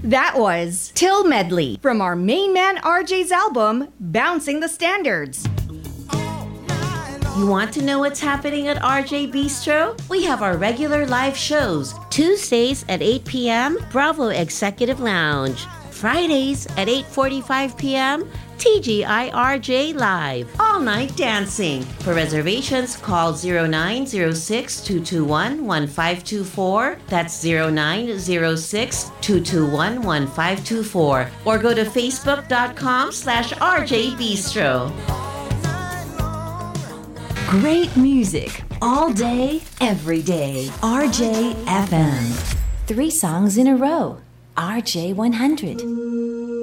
That was Till Medley from our main man RJ's album, Bouncing the Standards. You want to know what's happening at RJ Bistro? We have our regular live shows. Tuesdays at 8 p.m., Bravo Executive Lounge. Fridays at 8:45 p.m., TGIRJ Live. All night dancing. For reservations, call 0906-221-1524. That's 0906-221-1524. Or go to facebook.com/RJ Bistro. Great music all day, every day. RJ FM. 3 songs in a row. RJ 100.